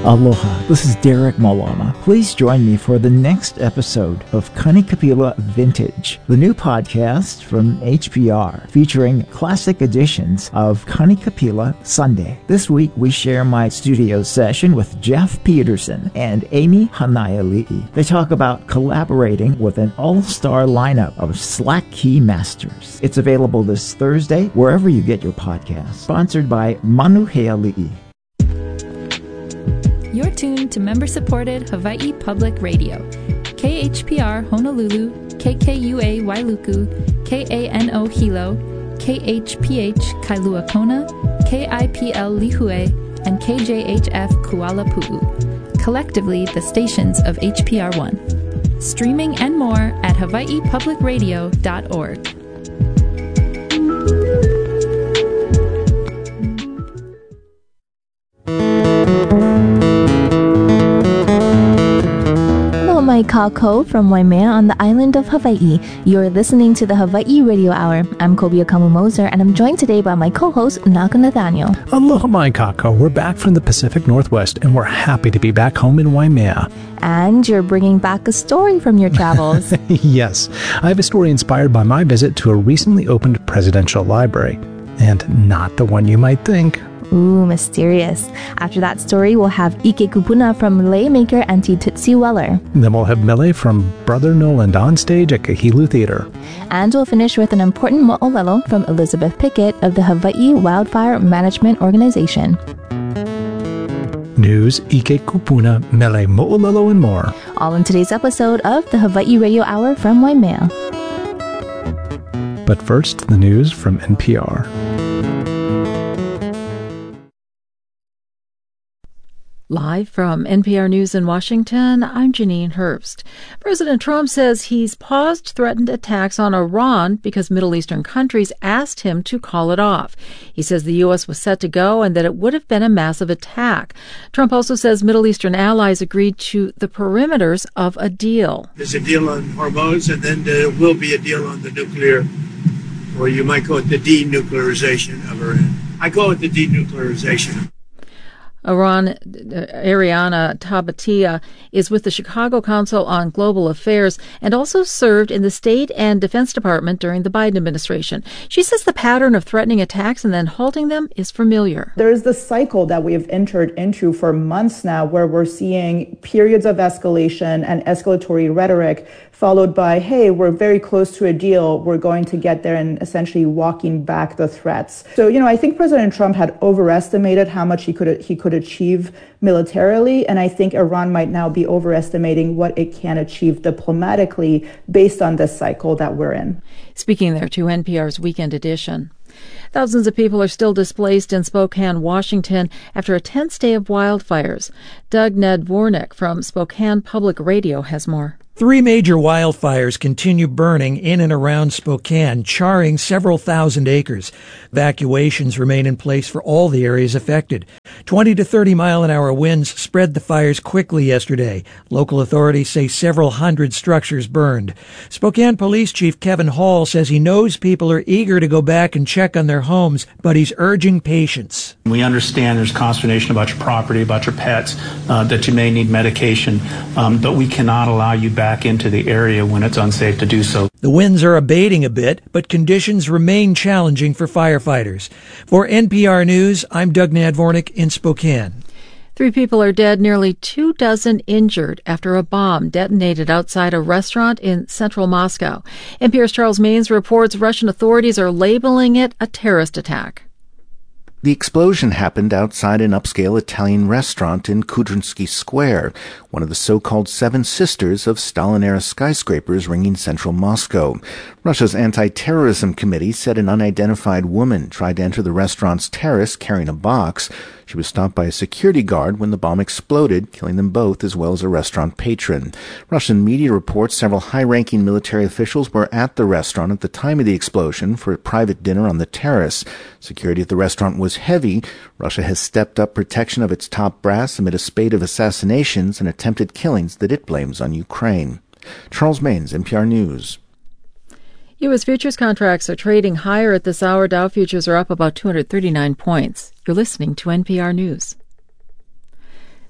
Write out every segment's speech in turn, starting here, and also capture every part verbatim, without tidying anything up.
Aloha, this is Derek Malama. Please join me for the next episode of Kanikapila Vintage, the new podcast from H P R featuring classic editions of Kanikapila Sunday. This week we share my studio session with Jeff Peterson and Amy Hanaiali'i. They talk about collaborating with an all-star lineup of slack key masters. It's available this Thursday wherever you get your podcasts. Sponsored by Manuheali'i. You're tuned to member-supported Hawaii Public Radio. K H P R Honolulu, K K U A Wailuku, K A N O Hilo, K H P H Kailua Kona, K I P L Lihue, and K J H F Kuala Pu'u. Collectively, the stations of H P R one. Streaming and more at hawaii public radio dot org. My Kako from Waimea on the island of Hawaii. You're listening to the Hawaii Radio Hour. I'm Kobe Okamu-Moser, and I'm joined today by my co-host, Naka Nathaniel. Aloha, my Kako. We're back from the Pacific Northwest, and we're happy to be back home in Waimea. And you're bringing back a story from your travels. Yes. I have a story inspired by my visit to a recently opened presidential library. And not the one you might think. Ooh, mysterious. After that story, we'll have Ike Kupuna from Lei maker Auntie Tootsie Weller. Then we'll have Mele from Brother Noland on stage at Kahilu Theater. And we'll finish with an important mo'olelo from Elizabeth Pickett of the Hawaii Wildfire Management Organization. News, Ike Kupuna, Mele, mo'olelo, and more. All in today's episode of the Hawaii Radio Hour from Waimea. But first, the news from N P R. Live from N P R News in Washington, I'm Janine Herbst. President Trump says he's paused threatened attacks on Iran because Middle Eastern countries asked him to call it off. He says the U S was set to go and that it would have been a massive attack. Trump also says Middle Eastern allies agreed to the perimeters of a deal. There's a deal on Hormuz, and then there will be a deal on the nuclear, or you might call it the denuclearization of Iran. I call it the denuclearization. Iran, Ariana Tabatia is with the Chicago Council on Global Affairs and also served in the State and Defense Department during the Biden administration. She says the pattern of threatening attacks and then halting them is familiar. There is this cycle that we have entered into for months now where we're seeing periods of escalation and escalatory rhetoric followed by, hey, we're very close to a deal, we're going to get there, and essentially walking back the threats. So, you know, I think President Trump had overestimated how much he could he could achieve militarily, and I think Iran might now be overestimating what it can achieve diplomatically based on this cycle that we're in. Speaking there to N P R's Weekend Edition. Thousands of people are still displaced in Spokane, Washington, after a tense day of wildfires. Doug Nadvornik from Spokane Public Radio has more. Three major wildfires continue burning in and around Spokane, charring several thousand acres. Evacuations remain in place for all the areas affected. twenty to thirty mile an hour winds spread the fires quickly yesterday. Local authorities say several hundred structures burned. Spokane Police Chief Kevin Hall says he knows people are eager to go back and check on their homes, but he's urging patience. We understand there's consternation about your property, about your pets, uh, that you may need medication, um, but we cannot allow you back back into the area when it's unsafe to do so. The winds are abating a bit, but conditions remain challenging for firefighters. For N P R News, I'm Doug Nadvornik in Spokane. Three people are dead, nearly two dozen injured after a bomb detonated outside a restaurant in central Moscow. N P R's Charles Maines reports Russian authorities are labeling it a terrorist attack. The explosion happened outside an upscale Italian restaurant in Kudrinsky Square, one of the so-called Seven Sisters of Stalin-era skyscrapers ringing central Moscow. Russia's anti-terrorism committee said an unidentified woman tried to enter the restaurant's terrace carrying a box. She was stopped by a security guard when the bomb exploded, killing them both as well as a restaurant patron. Russian media reports several high-ranking military officials were at the restaurant at the time of the explosion for a private dinner on the terrace. Security at the restaurant was heavy. Russia has stepped up protection of its top brass amid a spate of assassinations and attempted killings that it blames on Ukraine. Charles Maines, N P R News. U S futures contracts are trading higher at this hour. Dow futures are up about two hundred thirty-nine points. You're listening to N P R News.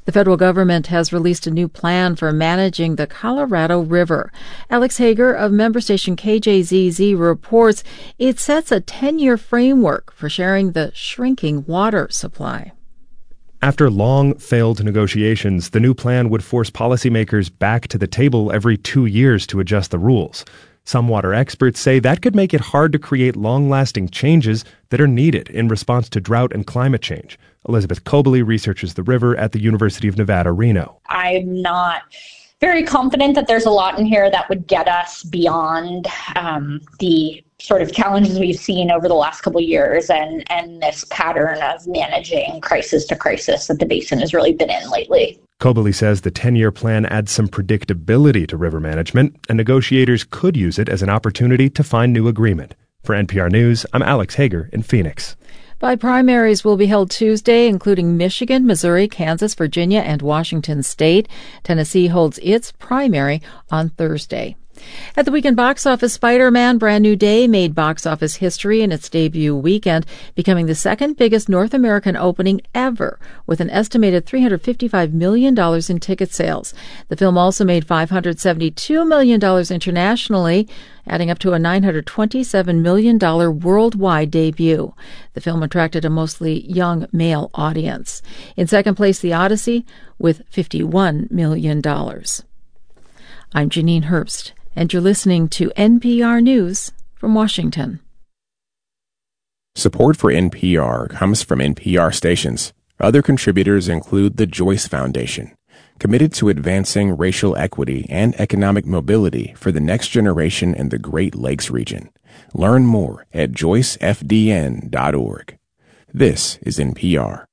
The federal government has released a new plan for managing the Colorado River. Alex Hager of member station K J Z Z reports it sets a ten-year framework for sharing the shrinking water supply. After long, failed negotiations, the new plan would force policymakers back to the table every two years to adjust the rules. Some water experts say that could make it hard to create long-lasting changes that are needed in response to drought and climate change. Elizabeth Cobley researches the river at the University of Nevada, Reno. I'm not very confident that there's a lot in here that would get us beyond um, the sort of challenges we've seen over the last couple of years and, and this pattern of managing crisis to crisis that the basin has really been in lately. Cobley says the ten-year plan adds some predictability to river management, and negotiators could use it as an opportunity to find new agreement. For N P R News, I'm Alex Hager in Phoenix. Bi-primaries will be held Tuesday, including Michigan, Missouri, Kansas, Virginia, and Washington State. Tennessee holds its primary on Thursday. At the weekend box office, Spider-Man Brand New Day made box office history in its debut weekend, becoming the second biggest North American opening ever, with an estimated three hundred fifty-five million dollars in ticket sales. The film also made five hundred seventy-two million dollars internationally, adding up to a nine hundred twenty-seven million dollars worldwide debut. The film attracted a mostly young male audience. In second place, The Odyssey, with fifty-one million dollars. I'm Janine Herbst, and you're listening to N P R News from Washington. Support for N P R comes from N P R stations. Other contributors include the Joyce Foundation, committed to advancing racial equity and economic mobility for the next generation in the Great Lakes region. Learn more at joyce f d n dot org. This is N P R.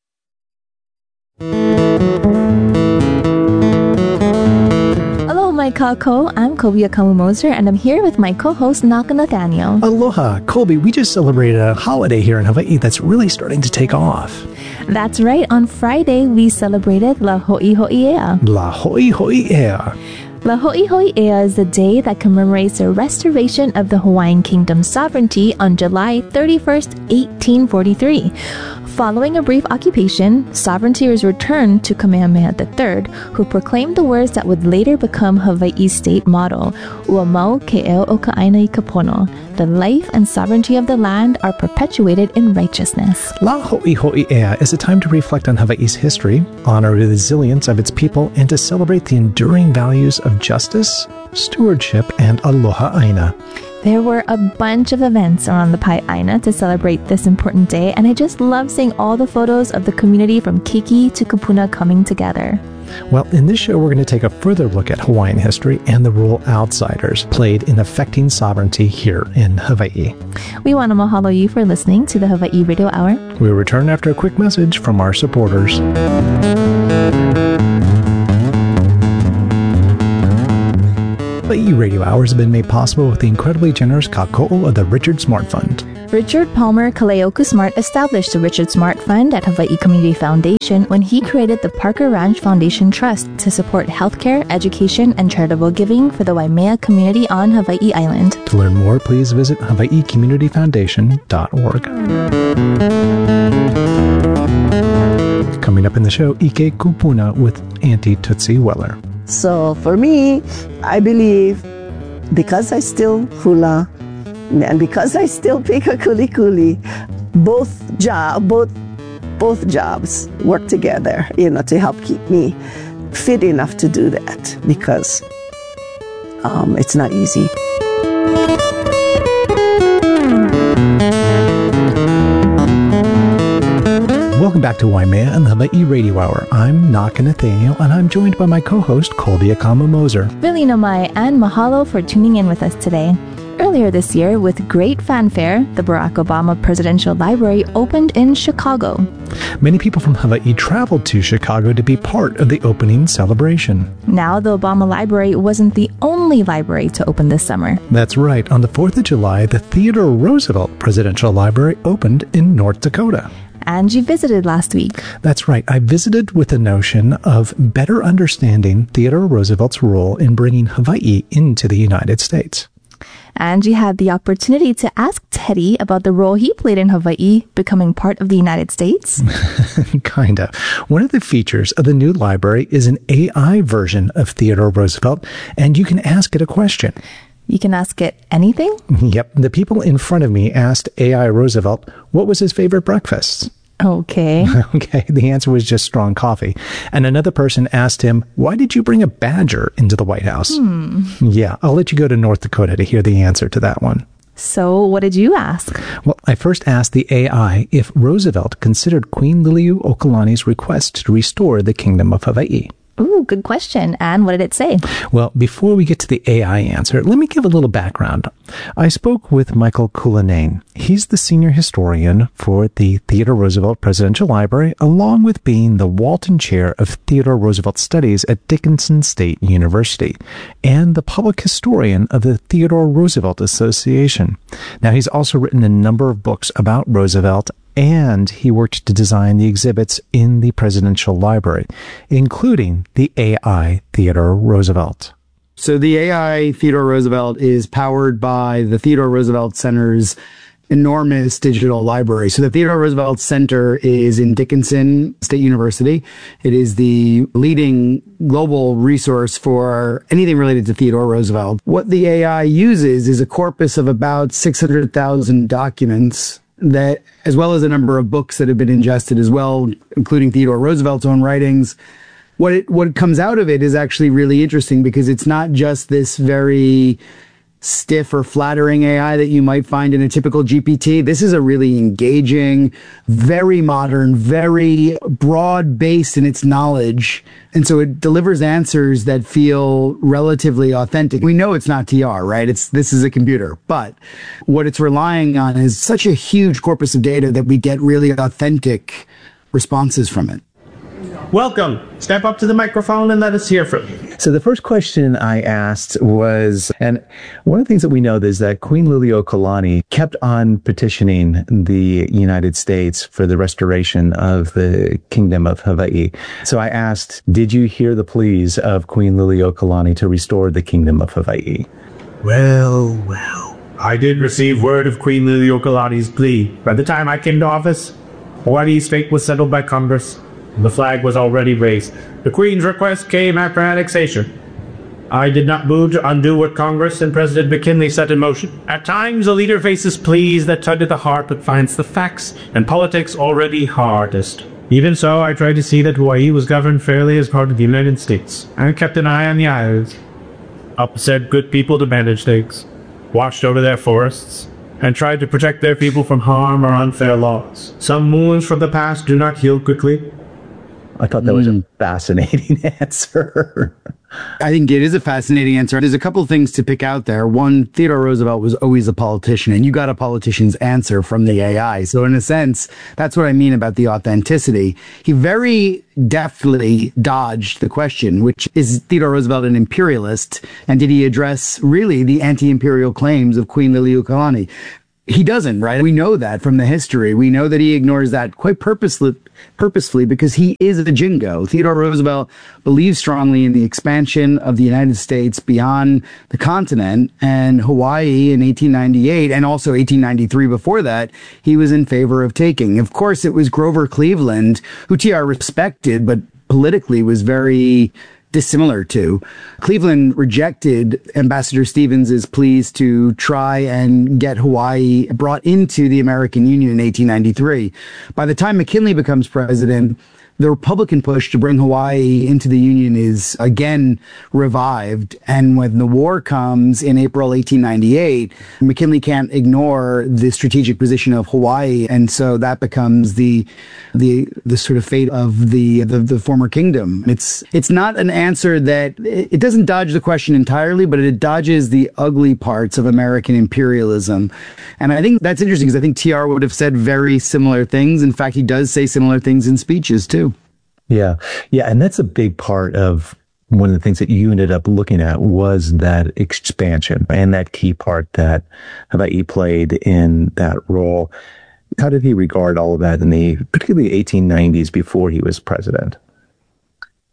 My Kako, I'm Colby Akamu-Moser, and I'm here with my co-host Naka Nathaniel. Aloha, Colby. We just celebrated a holiday here in Hawaii that's really starting to take off. That's right. On Friday, we celebrated La Ho'iho'i'ea. La Ho'iho'i'ea. La Ho'iho'i'ea is the day that commemorates the restoration of the Hawaiian Kingdom's sovereignty on July thirty-first, eighteen forty-three. Following a brief occupation, sovereignty was returned to Kamehameha the third, who proclaimed the words that would later become Hawaii's state motto, Ua mau ke eo o ka aina I ka pono. The life and sovereignty of the land are perpetuated in righteousness. La Ho'iho'i'ea is a time to reflect on Hawaii's history, honor the resilience of its people, and to celebrate the enduring values of justice, stewardship, and aloha aina. There were a bunch of events around the Pai'aina to celebrate this important day, and I just love seeing all the photos of the community from Keiki to Kupuna coming together. Well, in this show, we're going to take a further look at Hawaiian history and the role outsiders played in affecting sovereignty here in Hawaii. We want to mahalo you for listening to the Hawaii Radio Hour. We'll return after a quick message from our supporters. Hawaii Radio Hour has been made possible with the incredibly generous kāko'o of the Richard Smart Fund. Richard Palmer Kaleoku Smart established the Richard Smart Fund at Hawaii Community Foundation when he created the Parker Ranch Foundation Trust to support healthcare, education, and charitable giving for the Waimea community on Hawaii Island. To learn more, please visit hawaii community foundation dot org. Coming up in the show, Ike Kupuna with Auntie Tootsie Weller. So for me, I believe because I still hula and because I still pick a kuli kuli, both job, both both jobs work together, you know, to help keep me fit enough to do that because um, it's not easy. Welcome back to Waimea and the Hawaii Radio Hour. I'm Naka Nathaniel, and I'm joined by my co-host, Colby Akamu-Moser. Really namai and mahalo for tuning in with us today. Earlier this year, with great fanfare, the Barack Obama Presidential Library opened in Chicago. Many people from Hawaii traveled to Chicago to be part of the opening celebration. Now, the Obama Library wasn't the only library to open this summer. That's right. On the fourth of July, the Theodore Roosevelt Presidential Library opened in North Dakota. And you visited last week. That's right. I visited with the notion of better understanding Theodore Roosevelt's role in bringing Hawaii into the United States. Angie had the opportunity to ask Teddy about the role he played in Hawaii becoming part of the United States. Kinda. One of the features of the new library is an A I version of Theodore Roosevelt, and you can ask it a question. You can ask it anything? Yep. The people in front of me asked A I Roosevelt what was his favorite breakfast. Okay. Okay. The answer was just strong coffee. And another person asked him, why did you bring a badger into the White House? Hmm. Yeah. I'll let you go to North Dakota to hear the answer to that one. So what did you ask? Well, I first asked the A I if Roosevelt considered Queen Liliuokalani's request to restore the Kingdom of Hawaii. Ooh, good question. And what did it say? Well, before we get to the A I answer, let me give a little background. I spoke with Michael Cullinane. He's the senior historian for the Theodore Roosevelt Presidential Library, along with being the Walton Chair of Theodore Roosevelt Studies at Dickinson State University, and the public historian of the Theodore Roosevelt Association. Now, he's also written a number of books about Roosevelt, and he worked to design the exhibits in the Presidential Library, including the A I Theodore Roosevelt. So the A I Theodore Roosevelt is powered by the Theodore Roosevelt Center's enormous digital library. So the Theodore Roosevelt Center is in Dickinson State University. It is the leading global resource for anything related to Theodore Roosevelt. What the A I uses is a corpus of about six hundred thousand documents that, as well as a number of books that have been ingested as well, including Theodore Roosevelt's own writings. What it, what comes out of it is actually really interesting because it's not just this very stiff or flattering A I that you might find in a typical G P T. This is a really engaging, very modern, very broad-based in its knowledge. And so it delivers answers that feel relatively authentic. We know it's not T R, right? It's, this is a computer, but what it's relying on is such a huge corpus of data that we get really authentic responses from it. Welcome. Step up to the microphone and let us hear from you. So the first question I asked was, and one of the things that we know is that Queen Liliuokalani kept on petitioning the United States for the restoration of the Kingdom of Hawaii. So I asked, did you hear the pleas of Queen Liliuokalani to restore the Kingdom of Hawaii? Well, well. I did receive word of Queen Liliuokalani's plea. By the time I came to office, Hawaii's fate was settled by Congress. The flag was already raised. The Queen's request came after annexation. I did not move to undo what Congress and President McKinley set in motion. At times, a leader faces pleas that tug at the heart but finds the facts and politics already hardest. Even so, I tried to see that Hawaii was governed fairly as part of the United States. I kept an eye on the islands. Upset good people to manage things. Watched over their forests. And tried to protect their people from harm or unfair laws. Some wounds from the past do not heal quickly. I thought that was a fascinating answer. I think it is a fascinating answer. There's a couple of things to pick out there. One, Theodore Roosevelt was always a politician, and you got a politician's answer from the A I. So in a sense, that's what I mean about the authenticity. He very deftly dodged the question, which is Theodore Roosevelt an imperialist? And did he address really the anti-imperial claims of Queen Liliuokalani? He doesn't, right? We know that from the history. We know that he ignores that quite purposely, purposefully because he is a jingo. Theodore Roosevelt believes strongly in the expansion of the United States beyond the continent, and Hawaii in eighteen ninety-eight and also eighteen ninety-three before that, he was in favor of taking. Of course, it was Grover Cleveland, who T R respected, but politically was very dissimilar to. Cleveland rejected Ambassador Stevens's pleas to try and get Hawaii brought into the American Union in eighteen ninety-three. By the time McKinley becomes president, the Republican push to bring Hawaii into the Union is again revived. And when the war comes in April eighteen ninety-eight, McKinley can't ignore the strategic position of Hawaii. And so that becomes the the the sort of fate of the the, the former kingdom. It's it's not an answer that it doesn't dodge the question entirely, but it dodges the ugly parts of American imperialism. And I think that's interesting because I think T R would have said very similar things. In fact, he does say similar things in speeches too. Yeah. Yeah. And that's a big part of one of the things that you ended up looking at was that expansion and that key part that Hawaii played in that role. How did he regard all of that in the particularly eighteen nineties before he was president?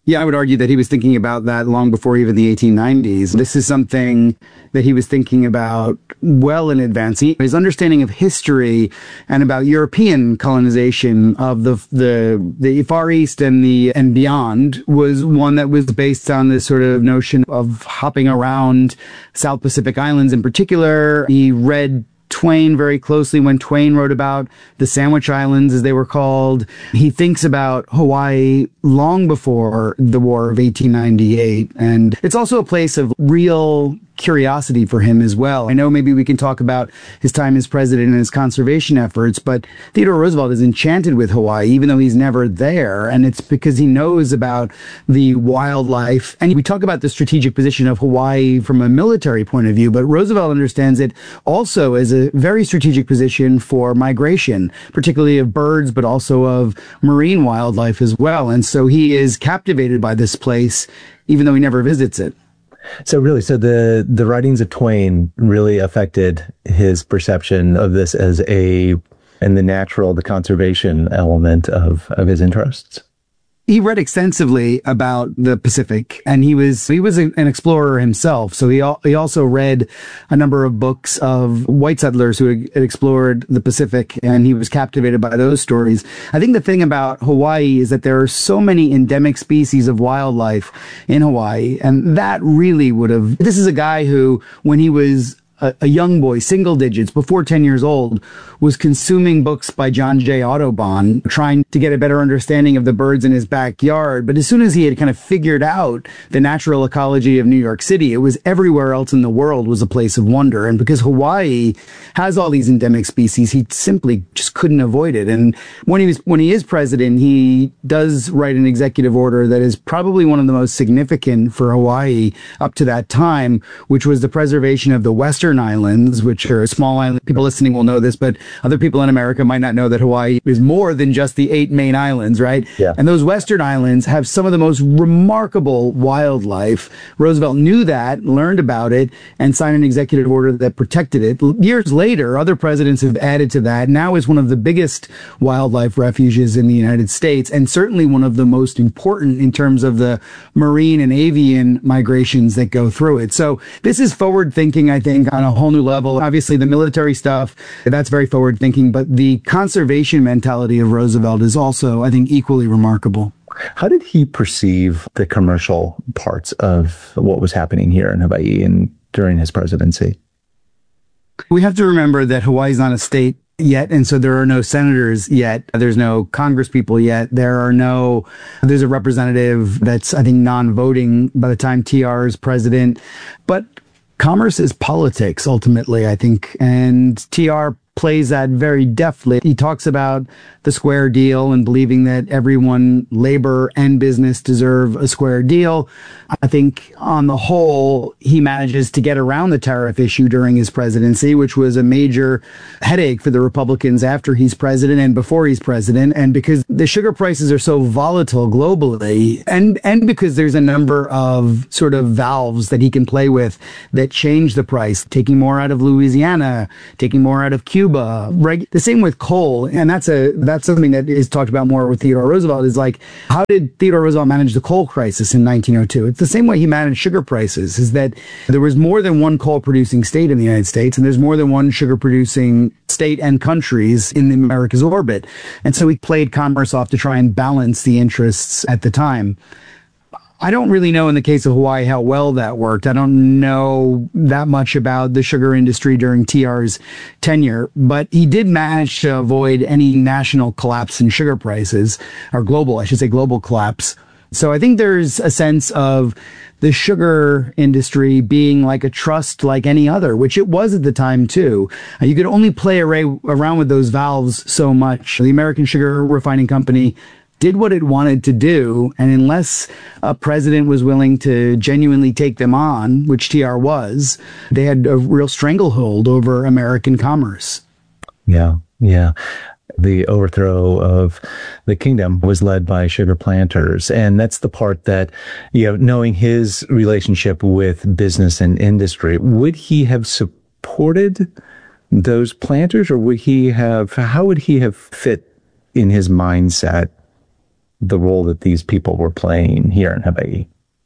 Yeah, I would argue that he was thinking about that long before even the eighteen nineties. This is something that he was thinking about well in advance. His understanding of history and about European colonization of the the the Far East and the and beyond was one that was based on this sort of notion of hopping around South Pacific islands in particular. He read Twain very closely when Twain wrote about the Sandwich Islands, as they were called. He thinks about Hawaii long before the War of eighteen ninety-eight. And it's also a place of real curiosity for him as well. I know maybe we can talk about his time as president and his conservation efforts, but Theodore Roosevelt is enchanted with Hawaii, even though he's never there. And it's because he knows about the wildlife. And we talk about the strategic position of Hawaii from a military point of view, but Roosevelt understands it also as a very strategic position for migration, particularly of birds, but also of marine wildlife as well. And so he is captivated by this place, even though he never visits it. So really, so the, the writings of Twain really affected his perception of this as a, and the natural, the conservation element of, of his interests. He read extensively about the Pacific, and he was he was a, an explorer himself. So he al- he also read a number of books of white settlers who had, had explored the Pacific, and he was captivated by those stories. I think the thing about Hawaii is that there are so many endemic species of wildlife in Hawaii, and that really would have. This is a guy who, when he was a, a young boy, single digits, before ten years old, was consuming books by John J. Audubon, trying to get a better understanding of the birds in his backyard. But as soon as he had kind of figured out the natural ecology of New York City, it was everywhere else in the world was a place of wonder. And because Hawaii has all these endemic species, he simply just couldn't avoid it. And when he was, when he is president, he does write an executive order that is probably one of the most significant for Hawaii up to that time, which was the preservation of the Western Islands, which are small islands. People listening will know this, but other people in America might not know that Hawaii is more than just the eight main islands, right? Yeah. And those Western Islands have some of the most remarkable wildlife. Roosevelt knew that, learned about it, and signed an executive order that protected it. Years later, other presidents have added to that. Now is one of the biggest wildlife refuges in the United States, and certainly one of the most important in terms of the marine and avian migrations that go through it. So this is forward thinking, I think, on a whole new level. Obviously, the military stuff, that's very forward thinking, but the conservation mentality of Roosevelt is also, I think, equally remarkable. How did he perceive the commercial parts of what was happening here in Hawaii and during his presidency? We have to remember that Hawaii is not a state yet, and so there are no senators yet. There's no Congress people yet. There are no, there's a representative that's, I think, non-voting by the time T R is president. But commerce is politics, ultimately, I think, and T R plays that very deftly. He talks about the square deal and believing that everyone, labor and business, deserve a square deal. I think on the whole, he manages to get around the tariff issue during his presidency, which was a major headache for the Republicans after he's president and before he's president. And because the sugar prices are so volatile globally, and, and because there's a number of sort of valves that he can play with that change the price, taking more out of Louisiana, taking more out of Cuba, reg- the same with coal. And that's a, that's something that is talked about more with Theodore Roosevelt, is like, how did Theodore Roosevelt manage the coal crisis in nineteen oh two? It's the same way he managed sugar prices, is that there was more than one coal producing state in the United States, and there's more than one sugar producing state and countries in America's orbit. And so he played commerce off to try and balance the interests at the time. I don't really know in the case of Hawaii how well that worked. I don't know that much about the sugar industry during T R's tenure, but he did manage to avoid any national collapse in sugar prices, or global, I should say global collapse. So I think there's a sense of the sugar industry being like a trust like any other, which it was at the time too. You could only play array, around with those valves so much. The American Sugar Refining Company did what it wanted to do, and unless a president was willing to genuinely take them on, which T R was, they had a real stranglehold over American commerce. Yeah, yeah. The overthrow of the kingdom was led by sugar planters. And that's the part that, you know, knowing his relationship with business and industry, would he have supported those planters, or would he have, how would he have fit in his mindset the role that these people were playing here in Hawaii?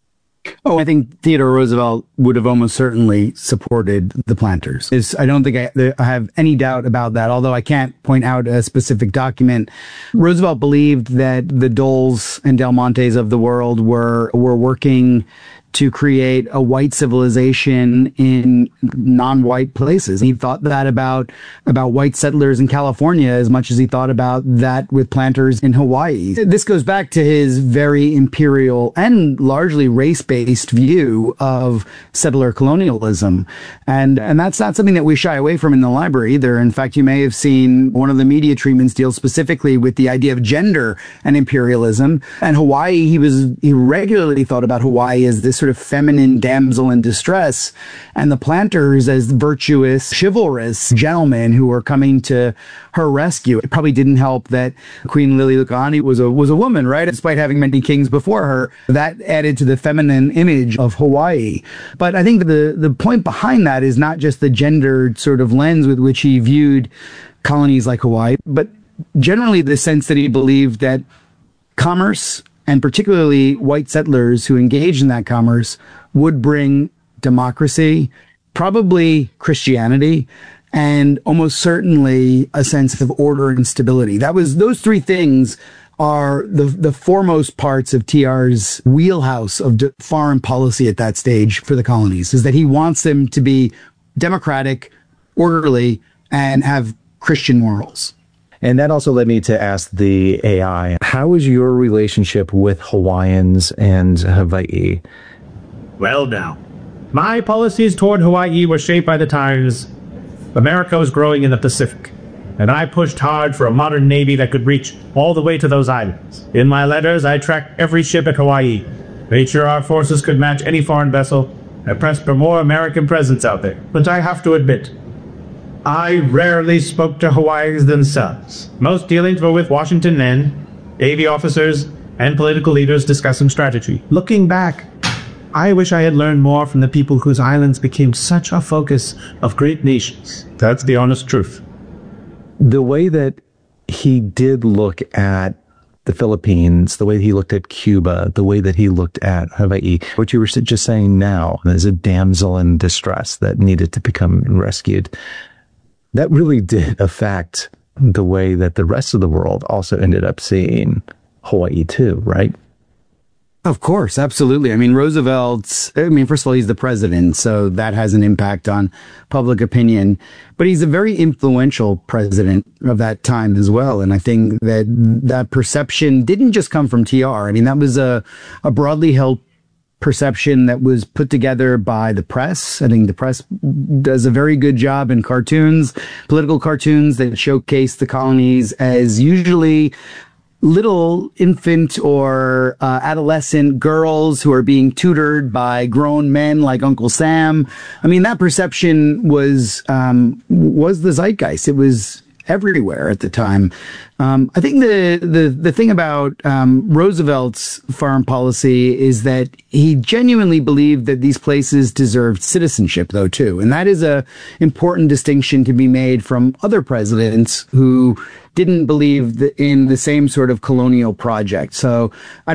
Oh, I think Theodore Roosevelt would have almost certainly supported the planters. It's, I don't think I, I have any doubt about that, although I can't point out a specific document. Roosevelt believed that the Doles and Del Montes of the world were were working to create a white civilization in non-white places. He thought that about, about white settlers in California as much as he thought about that with planters in Hawaii. This goes back to his very imperial and largely race-based view of settler colonialism. And, and that's not something that we shy away from in the library either. In fact, you may have seen one of the media treatments deal specifically with the idea of gender and imperialism. And Hawaii, he was, he regularly thought about Hawaii as this sort of feminine damsel in distress, and the planters as virtuous, chivalrous gentlemen who were coming to her rescue. It probably didn't help that Queen Liliuokalani was a was a woman, right? Despite having many kings before her, that added to the feminine image of Hawaii. But I think the the point behind that is not just the gendered sort of lens with which he viewed colonies like Hawaii, but generally the sense that he believed that commerce, and particularly white settlers who engaged in that commerce, would bring democracy, probably Christianity, and almost certainly a sense of order and stability. That was, those three things are the, the foremost parts of T R's wheelhouse of de- foreign policy at that stage for the colonies, is that he wants them to be democratic, orderly, and have Christian morals. And that also led me to ask the A I, how is your relationship with Hawaiians and Hawaii? Well now, my policies toward Hawaii were shaped by the times. America was growing in the Pacific, and I pushed hard for a modern navy that could reach all the way to those islands. In my letters, I tracked every ship at Hawaii, made sure our forces could match any foreign vessel, and pressed for more American presence out there. But I have to admit, I rarely spoke to Hawaiians themselves. Most dealings were with Washington men, Navy officers, and political leaders discussing strategy. Looking back, I wish I had learned more from the people whose islands became such a focus of great nations. That's the honest truth. The way that he did look at the Philippines, the way he looked at Cuba, the way that he looked at Hawaii, what you were just saying now, as a damsel in distress that needed to become rescued, that really did affect the way that the rest of the world also ended up seeing Hawaii too, right? Of course, absolutely. I mean, Roosevelt's, I mean, first of all, he's the president, so that has an impact on public opinion. But he's a very influential president of that time as well. And I think that that perception didn't just come from T R. I mean, that was a, a broadly held perception that was put together by the press. I think the press does a very good job in cartoons, political cartoons that showcase the colonies as usually little infant or uh, adolescent girls who are being tutored by grown men like Uncle Sam. I mean, that perception was um, was the zeitgeist. It was everywhere at the time. Um, I think the, the, the thing about um, Roosevelt's foreign policy is that he genuinely believed that these places deserved citizenship, though, too. And that is a important distinction to be made from other presidents who didn't believe in the same sort of colonial project. So I don't